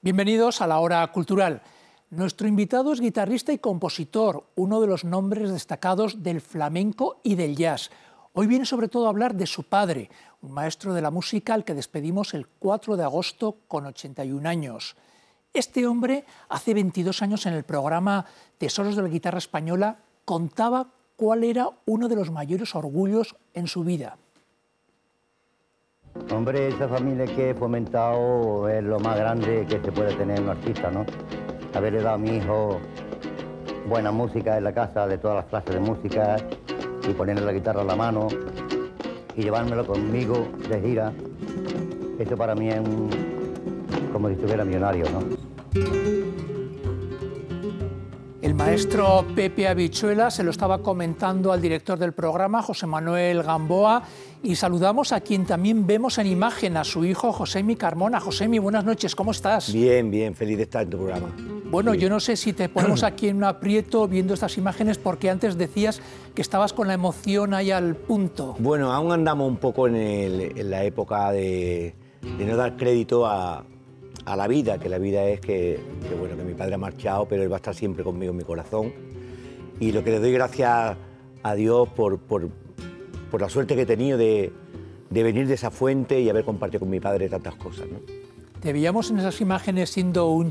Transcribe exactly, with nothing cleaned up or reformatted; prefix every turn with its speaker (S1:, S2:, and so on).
S1: Bienvenidos a la Hora Cultural. Nuestro invitado es guitarrista y compositor, uno de los nombres destacados del flamenco y del jazz. Hoy viene sobre todo a hablar de su padre, un maestro de la música al que despedimos el cuatro de agosto con ochenta y un años. Este hombre, hace veintidós años en el programa Tesoros de la Guitarra Española, contaba cuál era uno de los mayores orgullos en su vida.
S2: Hombre, esa familia que he fomentado es lo más grande que se puede tener un artista, ¿no? Haberle dado a mi hijo buena música en la casa, de todas las clases de música, y ponerle la guitarra a la mano y llevármelo conmigo de gira. Eso para mí es un, como si estuviera millonario, ¿no?
S1: El maestro Pepe Habichuela se lo estaba comentando al director del programa, José Manuel Gamboa, y saludamos a quien también vemos en imagen, a su hijo Josemi Carmona. Josemi, buenas noches, ¿cómo estás?
S3: Bien, bien, feliz de estar en tu programa.
S1: Bueno,
S3: sí.
S1: Yo no sé si te ponemos aquí en un aprieto viendo estas imágenes, porque antes decías que estabas con la emoción ahí al punto.
S3: Bueno, aún andamos un poco en, el, en la época de, de no dar crédito a, a la vida, que la vida es que, que, bueno, que mi padre ha marchado, pero él va a estar siempre conmigo en mi corazón. Y lo que le doy gracias a Dios por, por, por la suerte que he tenido de, de venir de esa fuente y haber compartido con mi padre tantas cosas, ¿no?
S1: Te veíamos en esas imágenes siendo un